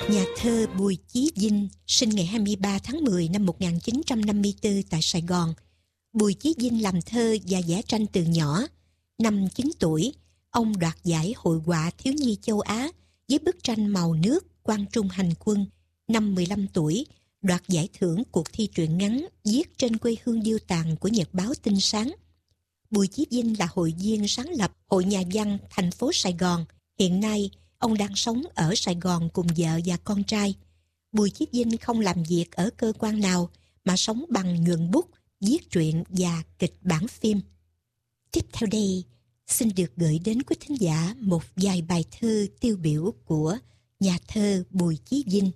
Nhà thơ Bùi Chí Vinh sinh ngày 23 tháng 10 năm 1954 tại Sài Gòn. Bùi Chí Vinh làm thơ và vẽ tranh từ nhỏ. Năm 9 tuổi, ông đoạt giải hội họa thiếu nhi châu Á với bức tranh màu nước Quang Trung hành quân. Năm 15 tuổi, đoạt giải thưởng cuộc thi truyện ngắn viết trên quê hương điêu tàn của Nhật báo Tinh Sáng. Bùi Chí Vinh là hội viên sáng lập Hội Nhà văn thành phố Sài Gòn. Hiện nay, ông đang sống ở Sài Gòn cùng vợ và con trai. Bùi Chí Vinh không làm việc ở cơ quan nào mà sống bằng nhuận bút, viết truyện và kịch bản phim. Tiếp theo đây, xin được gửi đến quý thính giả một vài bài thơ tiêu biểu của nhà thơ Bùi Chí Vinh.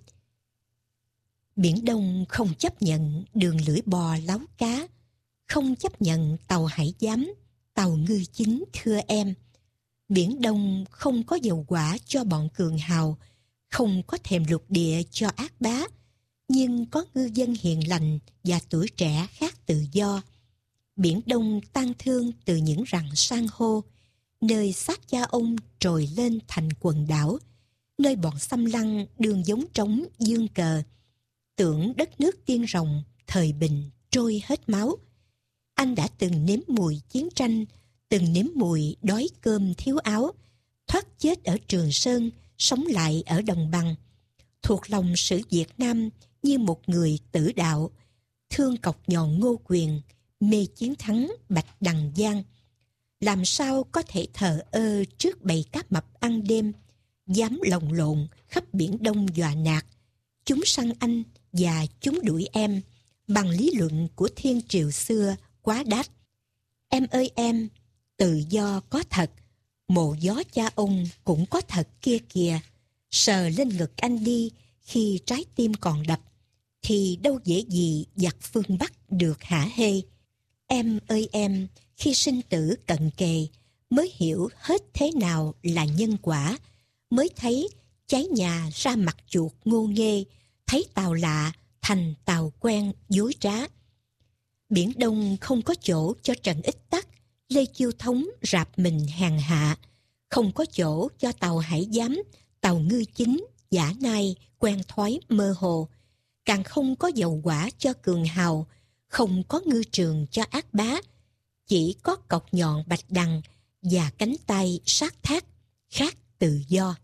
Biển Đông không chấp nhận đường lưỡi bò láo cá, không chấp nhận tàu hải giám, tàu ngư chính thưa em. Biển Đông không có dầu hỏa cho bọn cường hào, không có thèm lục địa cho ác bá, nhưng có ngư dân hiền lành và tuổi trẻ khát tự do. Biển Đông tang thương từ những rặng san hô, nơi xác cha ông trồi lên thành quần đảo, nơi bọn xâm lăng đường giống trống dương cờ, tưởng đất nước tiên rồng thời bình trôi hết máu. Anh đã từng nếm mùi chiến tranh, từng nếm mùi đói cơm thiếu áo, thoát chết ở Trường Sơn, sống lại ở Đồng Bằng, thuộc lòng sử Việt Nam như một người tử đạo, thương cọc nhọn Ngô Quyền, mê chiến thắng Bạch Đằng Giang. Làm sao có thể thờ ơ trước bầy cá mập ăn đêm, dám lồng lộn khắp Biển Đông dọa nạt. Chúng săn anh và chúng đuổi em, bằng lý luận của thiên triều xưa quá đắt. Em ơi em, tự do có thật, mộ gió cha ông cũng có thật kia kìa. Sờ lên ngực anh đi khi trái tim còn đập, thì đâu dễ gì giặc phương Bắc được hả hê. Em ơi em, khi sinh tử cận kề, mới hiểu hết thế nào là nhân quả, mới thấy cháy nhà ra mặt chuột ngô nghê, thấy tàu lạ thành tàu quen dối trá. Biển Đông không có chỗ cho Trần Ích Tắc, Lê Chiêu Thống rạp mình hàng hạ, không có chỗ cho tàu hải giám, tàu ngư chính, giả nai, quen thói mơ hồ. Càng không có dầu hỏa cho cường hào, không có ngư trường cho ác bá. Chỉ có cọc nhọn Bạch Đằng và cánh tay sát thác, khát tự do.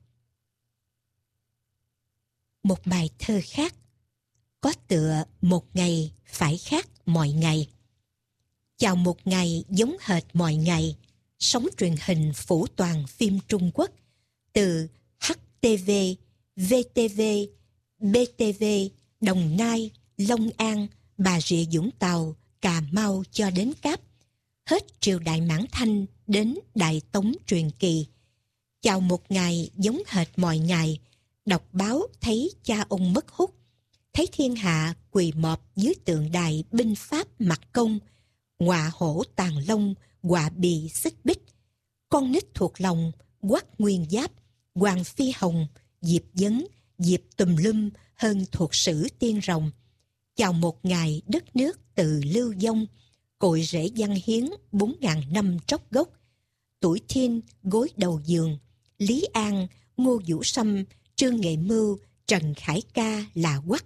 Một bài thơ khác có tựa một ngày phải khác mọi ngày. Chào một ngày giống hệt mọi ngày, sóng truyền hình phủ toàn phim Trung Quốc, từ HTV, VTV, BTV, Đồng Nai, Long An, Bà Rịa Vũng Tàu, Cà Mau cho đến Cáp, hết triều đại Mãn Thanh đến Đại Tống truyền kỳ. Chào một ngày giống hệt mọi ngày, đọc báo thấy cha ông mất hút, thấy thiên hạ quỳ mọp dưới tượng đài binh Pháp mặc công, ngọa hổ tàn long, quạ bì xích bích, con nít thuộc lòng quắc nguyên giáp, Hoàng Phi Hồng, Diệp Dấn, Diệp Tùm Lum hơn thuộc sử tiên rồng. Chào một ngày đất nước từ lưu vong, cội rễ văn hiến 4.000 năm tróc gốc. Tuổi Thiên gối đầu giường, Lý An, Ngô Vũ Sâm, Trương Nghệ Mưu, Trần Khải Ca là quắc.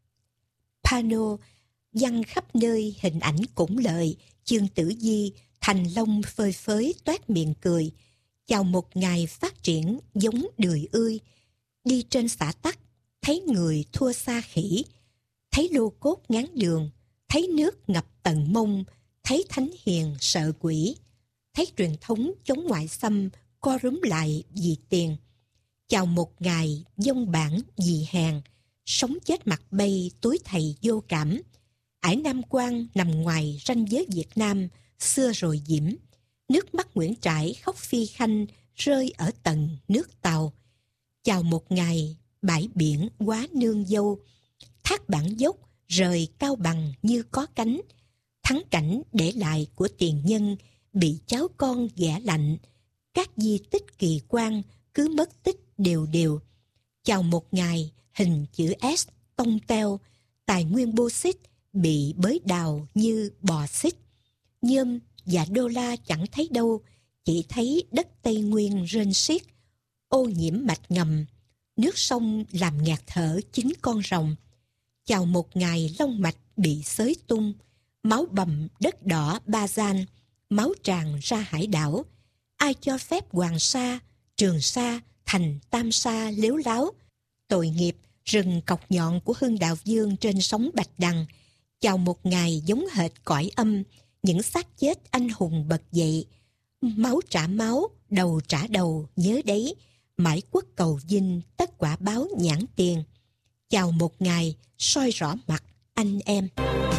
Pano văn khắp nơi hình ảnh cũng lợi, Chương Tử Di, Thành Long phơi phới toét miệng cười. Chào một ngày phát triển giống đười ươi, đi trên xã tắc, thấy người thua xa khỉ, thấy lô cốt ngán đường, thấy nước ngập tận mông, thấy thánh hiền sợ quỷ, thấy truyền thống chống ngoại xâm co rúm lại vì tiền. Chào một ngày dông bản vì hèn, sống chết mặt bay tối thầy vô cảm. Ải Nam Quan nằm ngoài ranh giới Việt Nam xưa rồi diễm, nước mắt Nguyễn Trãi khóc Phi Khanh rơi ở tận nước Tàu. Chào một ngày bãi biển quá nương dâu, thác Bản Dốc rời Cao Bằng như có cánh, thắng cảnh để lại của tiền nhân bị cháu con ghẻ lạnh, các di tích kỳ quan cứ mất tích đều đều. Chào một ngày hình chữ S tông teo, tài nguyên bô xít bị bới đào như bò xít, nhôm và đô la chẳng thấy đâu, chỉ thấy đất Tây Nguyên rên xiết, ô nhiễm mạch ngầm, nước sông làm ngạt thở 9 con rồng. Chào một ngày long mạch bị xới tung, máu bầm đất đỏ Ba Gian, máu tràn ra hải đảo. Ai cho phép Hoàng Sa, Trường Sa thành Tam Sa lếu láo? Tội nghiệp rừng cọc nhọn của Hưng Đạo Vương trên sóng Bạch Đằng. Chào một ngày giống hệt cõi âm, những xác chết anh hùng bật dậy. Máu trả máu, đầu trả đầu, nhớ đấy. Mãi quốc cầu vinh, tất quả báo nhãn tiền. Chào một ngày, soi rõ mặt anh em.